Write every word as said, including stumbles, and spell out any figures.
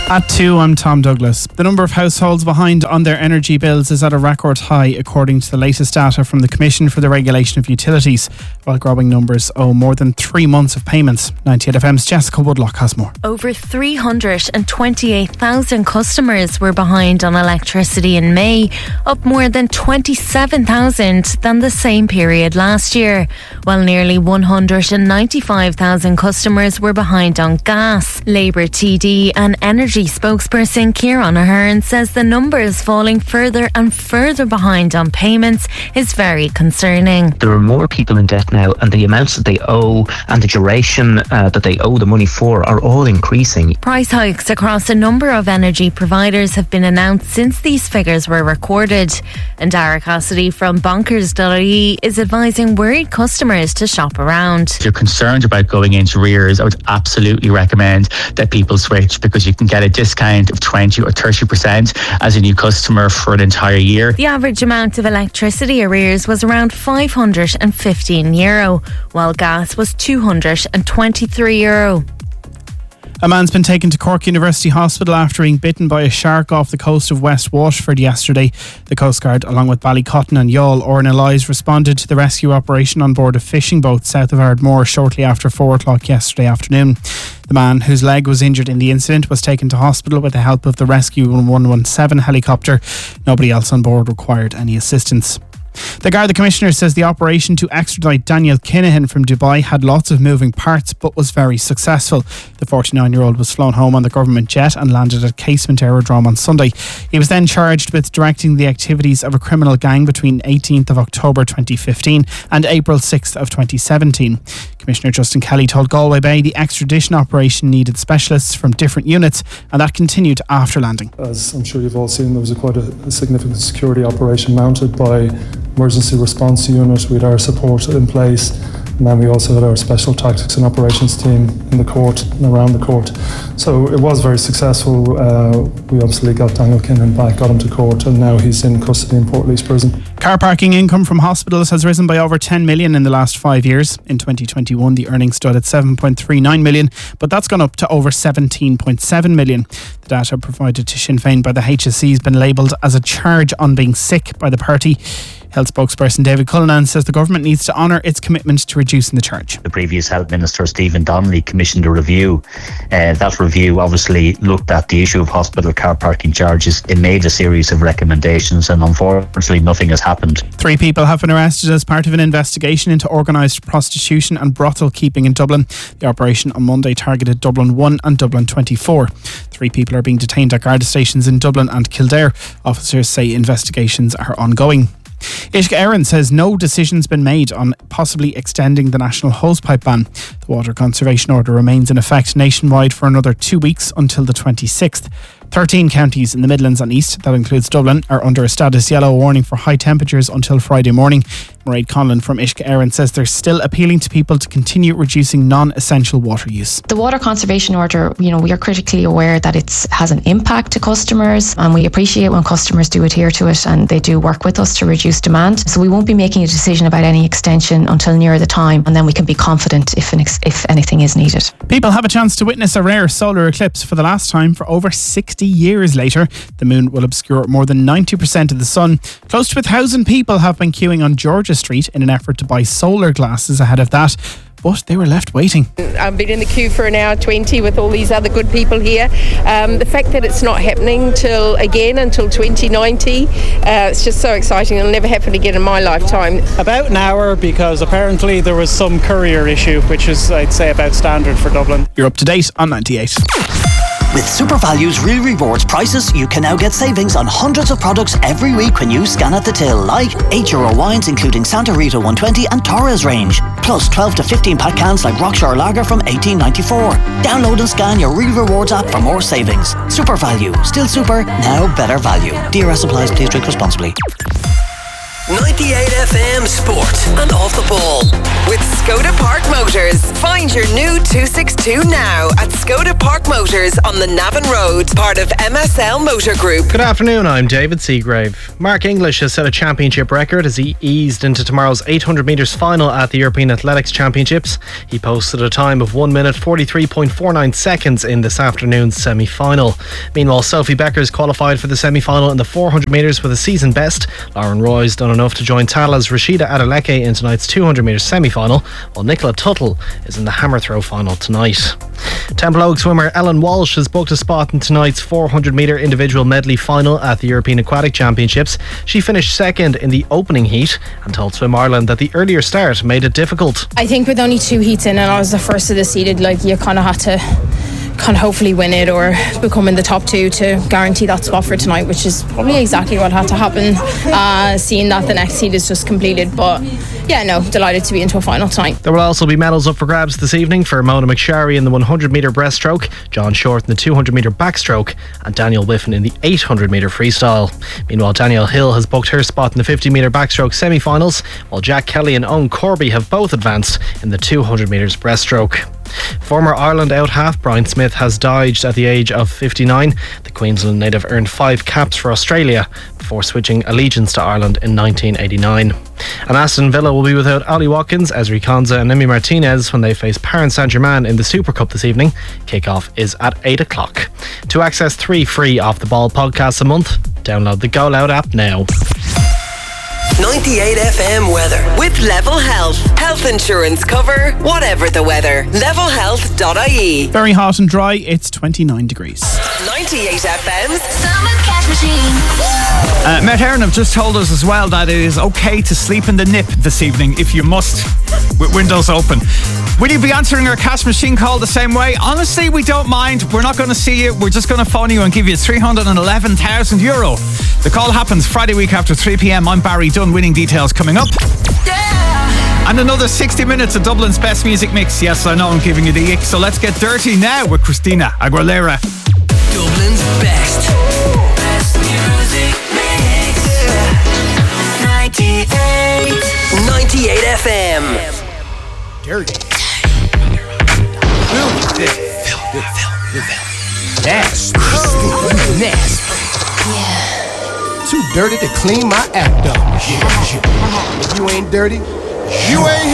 At two, I'm Tom Douglas. The number of households behind on their energy bills is at a record high, according to the latest data from the Commission for the Regulation of Utilities, while growing numbers owe more than three months of payments. ninety-eight F M's Jessica Woodlock has more. Over three hundred twenty-eight thousand customers were behind on electricity in May, up more than twenty-seven thousand than the same period last year, while nearly one hundred ninety-five thousand customers were behind on gas. Labour T D and Energy spokesperson Kieran Ahern says the numbers falling further and further behind on payments is very concerning. There are more people in debt now, and the amounts that they owe and the duration uh, that they owe the money for are all increasing. Price hikes across a number of energy providers have been announced since these figures were recorded. And Dara Cassidy from bonkers dot I E is advising worried customers to shop around. If you're concerned about going into arrears, I would absolutely recommend that people switch, because you can get a discount of twenty or thirty percent as a new customer for an entire year. The average amount of electricity arrears was around five hundred fifteen euro, while gas was two hundred twenty-three euro. A man's been taken to Cork University Hospital after being bitten by a shark off the coast of West Waterford yesterday. The Coast Guard, along with Ballycotton and Youghal, Orna Lies, responded to the rescue operation on board a fishing boat south of Ardmore shortly after four o'clock yesterday afternoon. The man, whose leg was injured in the incident, was taken to hospital with the help of the Rescue one one seven helicopter. Nobody else on board required any assistance. The Garda Commissioner says the operation to extradite Daniel Kinahan from Dubai had lots of moving parts but was very successful. The forty-nine-year-old was flown home on the government jet and landed at Casement Aerodrome on Sunday. He was then charged with directing the activities of a criminal gang between eighteenth of October twenty fifteen and April sixth of twenty seventeen. Commissioner Justin Kelly told Galway Bay the extradition operation needed specialists from different units, and that continued after landing. As I'm sure you've all seen, there was a quite a, a significant security operation mounted by Emergency Response Unit. We had our support in place, and then we also had our Special Tactics and Operations team in the court and around the court. So it was very successful. Uh, we obviously got Daniel Kinahan back, got him to court, and now he's in custody in Portlaoise Prison. Car parking income from hospitals has risen by over ten million in the last five years. In twenty twenty-one, the earnings stood at seven point three nine million, but that's gone up to over seventeen point seven million. The data provided to Sinn Féin by the H S E has been labelled as a charge on being sick by the party. Health spokesperson David Cullinan says the government needs to honour its commitment to reducing the charge. The previous Health Minister, Stephen Donnelly, commissioned a review. Uh, that review obviously looked at the issue of hospital car parking charges. It made a series of recommendations, and unfortunately nothing has happened. Three people have been arrested as part of an investigation into organised prostitution and brothel keeping in Dublin. The operation on Monday targeted Dublin one and Dublin twenty-four. Three people are being detained at Garda stations in Dublin and Kildare. Officers say investigations are ongoing. Uisce Éireann says no decision's been made on possibly extending the national hosepipe ban. The water conservation order remains in effect nationwide for another two weeks until the twenty-sixth. thirteen counties in the Midlands and East, that includes Dublin, are under a status yellow warning for high temperatures until Friday morning. Mairead Conlon from Uisce Éireann says they're still appealing to people to continue reducing non-essential water use. The water conservation order, you know, we are critically aware that it has an impact to customers, and we appreciate when customers do adhere to it and they do work with us to reduce demand. So we won't be making a decision about any extension until near the time, and then we can be confident if an ex- if anything is needed. People have a chance to witness a rare solar eclipse for the last time for over sixty years later. The moon will obscure more than ninety percent of the sun. Close to a thousand people have been queuing on Georgia Street in an effort to buy solar glasses ahead of that, but they were left waiting. I've been in the queue for an hour twenty with all these other good people here. Um, the fact that it's not happening till again until twenty ninety, uh, it's just so exciting. It'll never happen again in my lifetime. About an hour, because apparently there was some courier issue, which is, I'd say, about standard for Dublin. You're up to date on ninety-eight. With SuperValue's Real Rewards prices, you can now get savings on hundreds of products every week when you scan at the till, like eight euro wines including Santa Rita one twenty and Torres range, plus twelve to fifteen pack cans like Rockshore Lager from eighteen ninety-four. Download and scan your Real Rewards app for more savings. SuperValue, still super, now better value. D R S applies, please drink responsibly. ninety-eight F M Sport and Off the Ball with Skoda Park Motors. Find your new two sixty-two now at Skoda Park Motors. Motors on the Navan Road, part of M S L Motor Group. Good afternoon, I'm David Seagrave. Mark English has set a championship record as he eased into tomorrow's eight hundred metres final at the European Athletics Championships. He posted a time of one minute forty-three point four nine seconds in this afternoon's semi-final. Meanwhile, Sophie Becker's qualified for the semi-final in the four hundred metres with a season best. Lauren Roy's done enough to join Tala's Rashida Adeleke in tonight's two hundred metres semi-final, while Nicola Tuttle is in the hammer throw final tonight. Temple Oak swimmer Ellen Walsh has booked a spot in tonight's four hundred metre individual medley final at the European Aquatic Championships. She finished second in the opening heat and told Swim Ireland that the earlier start made it difficult. I think with only two heats in and I was the first of the seeded, like you kind of had to kind of hopefully win it or become in the top two to guarantee that spot for tonight, which is probably exactly what had to happen, uh, seeing that the next heat is just completed. But yeah, no, delighted to be into a final tonight. There will also be medals up for grabs this evening for Mona McSharry in the one hundred metre breaststroke, John Short in the two hundred metre backstroke and Daniel Whiffen in the eight hundred metre freestyle. Meanwhile, Danielle Hill has booked her spot in the fifty metre backstroke semi-finals, while Jack Kelly and Owen Corby have both advanced in the two hundred metres breaststroke. Former Ireland out half Brian Smith has died at the age of fifty-nine. The Queensland native earned five caps for Australia before switching allegiance to Ireland in nineteen eighty-nine. And Aston Villa will be without Ali Watkins, Ezri Konsa and Emi Martinez when they face Paris Saint-Germain in the Super Cup this evening. Kickoff is at eight o'clock. To access three free Off the Ball podcasts a month, download the Go Loud app now. ninety-eight F M weather With Level Health. Health insurance cover, whatever the weather. level health dot I E. Very hot and dry, it's twenty-nine degrees. ninety-eight F M's Summer Cash Machine. Uh, Met Aaron have just told us as well that it is okay to sleep in the nip this evening if you must, with windows open. Will you be answering our cash machine call the same way? Honestly, we don't mind. We're not going to see you. We're just going to phone you and give you three hundred eleven thousand euro. The call happens Friday week after three p.m. I'm Barry Dunn. Winning details coming up. Yeah! And another sixty minutes of Dublin's best music mix. Yes, I know I'm giving you the ick. So let's get dirty now with Christina Aguilera. Dublin's best Best music mix ninety-eight ninety-eight F M. Dirty. Filthy. Filthy. Filthy. Nasty. Nasty. Yeah. Too dirty to clean my act up. Yeah, yeah. If you ain't dirty, you ain't